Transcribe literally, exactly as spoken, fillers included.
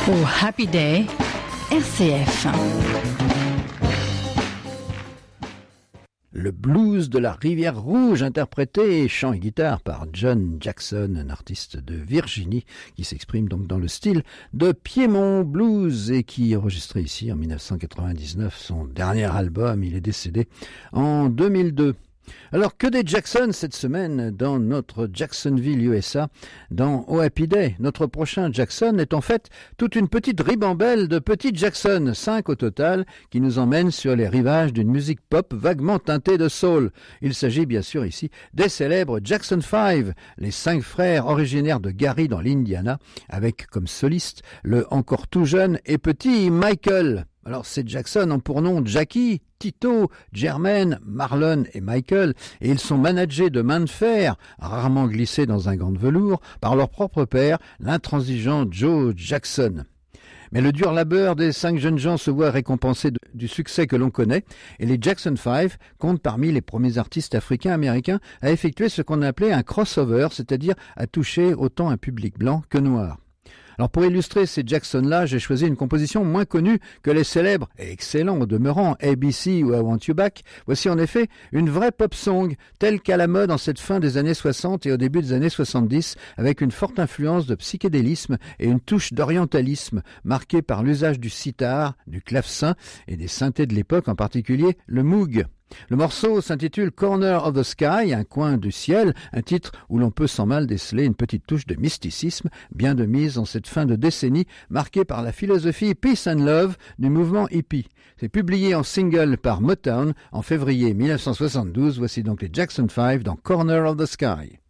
au Happy Day R C F. Le blues de la Rivière Rouge, interprété chant et guitare par John Jackson, un artiste de Virginie qui s'exprime donc dans le style de Piedmont Blues et qui enregistrait ici en dix-neuf cent quatre-vingt-dix-neuf son dernier album. Il est décédé en deux mille deux. Alors, que des Jackson cette semaine dans notre Jacksonville, U S A, dans Oh Happy Day. Notre prochain Jackson est en fait toute une petite ribambelle de petits Jackson, cinq au total, qui nous emmènent sur les rivages d'une musique pop vaguement teintée de soul. Il s'agit bien sûr ici des célèbres Jackson five, les cinq frères originaires de Gary dans l'Indiana, avec comme soliste le encore tout jeune et petit Michael. Alors, ces Jackson ont pour nom Jackie, Tito, Jermaine, Marlon et Michael, et ils sont managés de main de fer, rarement glissés dans un gant de velours, par leur propre père, l'intransigeant Joe Jackson. Mais le dur labeur des cinq jeunes gens se voit récompensé de, du succès que l'on connaît, et les Jackson five comptent parmi les premiers artistes africains-américains à effectuer ce qu'on appelait un crossover, c'est-à-dire à toucher autant un public blanc que noir. Alors pour illustrer ces Jackson-là, j'ai choisi une composition moins connue que les célèbres et excellents au demeurant A B C ou I Want You Back. Voici en effet une vraie pop song, telle qu'à la mode en cette fin des années soixante et au début des années soixante-dix, avec une forte influence de psychédélisme et une touche d'orientalisme, marquée par l'usage du sitar, du clavecin et des synthés de l'époque, en particulier le Moog. Le morceau s'intitule Corner of the Sky, un coin du ciel, un titre où l'on peut sans mal déceler une petite touche de mysticisme, bien de mise en cette fin de décennie marquée par la philosophie Peace and Love du mouvement hippie. C'est publié en single par Motown en février dix-neuf cent soixante-douze. Voici donc les Jackson five dans Corner of the Sky.